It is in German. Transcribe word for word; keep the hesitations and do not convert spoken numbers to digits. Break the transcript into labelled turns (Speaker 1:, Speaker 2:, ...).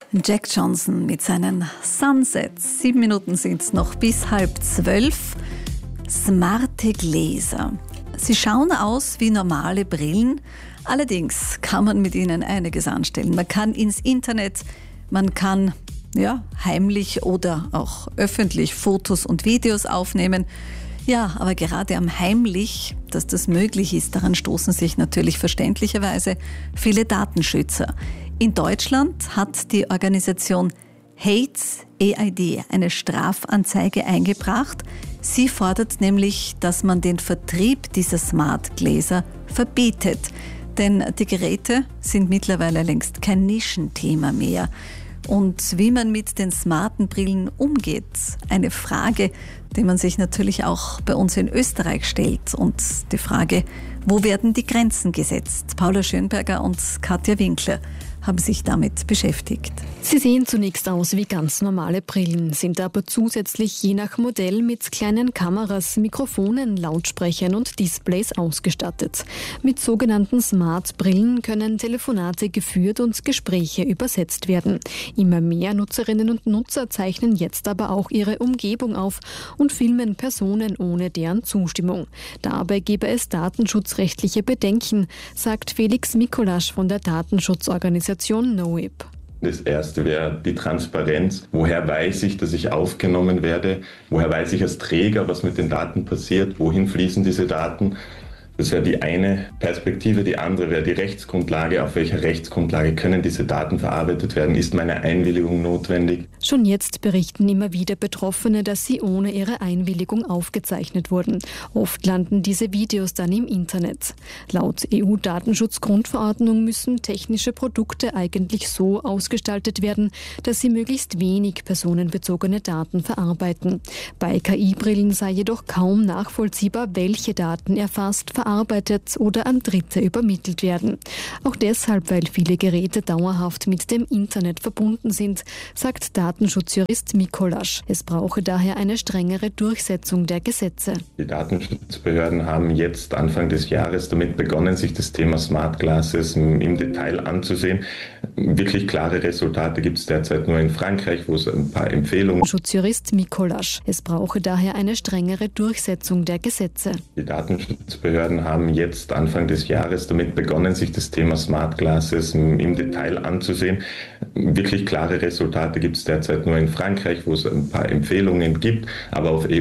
Speaker 1: Jack Johnson mit seinen Sunsets. Sieben Minuten sind es noch bis halb zwölf. Smarte Gläser. Sie schauen aus wie normale Brillen. Allerdings kann man mit ihnen einiges anstellen. Man kann ins Internet, man kann ja, heimlich oder auch öffentlich Fotos und Videos aufnehmen. Ja, aber gerade am heimlich, dass das möglich ist, daran stoßen sich natürlich verständlicherweise viele Datenschützer. In Deutschland hat die Organisation Hates A I D eine Strafanzeige eingebracht. Sie fordert nämlich, dass man den Vertrieb dieser Smart-Gläser verbietet. Denn die Geräte sind mittlerweile längst kein Nischenthema mehr. Und wie man mit den smarten Brillen umgeht, eine Frage, die man sich natürlich auch bei uns in Österreich stellt. Und die Frage, wo werden die Grenzen gesetzt? Paula Schönberger und Katja Winkler haben sich damit beschäftigt.
Speaker 2: Sie sehen zunächst aus wie ganz normale Brillen, sind aber zusätzlich je nach Modell mit kleinen Kameras, Mikrofonen, Lautsprechern und Displays ausgestattet. Mit sogenannten Smart-Brillen können Telefonate geführt und Gespräche übersetzt werden. Immer mehr Nutzerinnen und Nutzer zeichnen jetzt aber auch ihre Umgebung auf und filmen Personen ohne deren Zustimmung. Dabei gebe es datenschutzrechtliche Bedenken, sagt Felix Mikolasch von der Datenschutzorganisation NoIP.
Speaker 3: Das erste wäre die Transparenz. Woher weiß ich, dass ich aufgenommen werde? Woher weiß ich als Träger, was mit den Daten passiert? Wohin fließen diese Daten? Das wäre die eine Perspektive. Die andere wäre die Rechtsgrundlage. Auf welcher Rechtsgrundlage können diese Daten verarbeitet werden? Ist meine Einwilligung notwendig?
Speaker 2: Schon jetzt berichten immer wieder Betroffene, dass sie ohne ihre Einwilligung aufgezeichnet wurden. Oft landen diese Videos dann im Internet. Laut E U-Datenschutzgrundverordnung müssen technische Produkte eigentlich so ausgestaltet werden, dass sie möglichst wenig personenbezogene Daten verarbeiten. Bei K I-Brillen sei jedoch kaum nachvollziehbar, welche Daten erfasst, verarbeitet oder an Dritte übermittelt werden. Auch deshalb, weil viele Geräte dauerhaft mit dem Internet verbunden sind, sagt Datenschutzjurist Mikolasch. Es brauche daher eine strengere Durchsetzung der Gesetze.
Speaker 3: Die Datenschutzbehörden haben jetzt Anfang des Jahres damit begonnen, sich das Thema Smart Glasses im Detail anzusehen. Wirklich klare Resultate gibt es derzeit nur in Frankreich, wo es ein paar Empfehlungen.
Speaker 2: Schutzjurist Mikolasch. Es brauche daher eine strengere Durchsetzung der Gesetze.
Speaker 3: Die Datenschutzbehörden haben jetzt Anfang des Jahres damit begonnen, sich das Thema Smart Glasses im Detail anzusehen. Wirklich klare Resultate gibt es derzeit nur in Frankreich, wo es ein paar Empfehlungen gibt, aber auf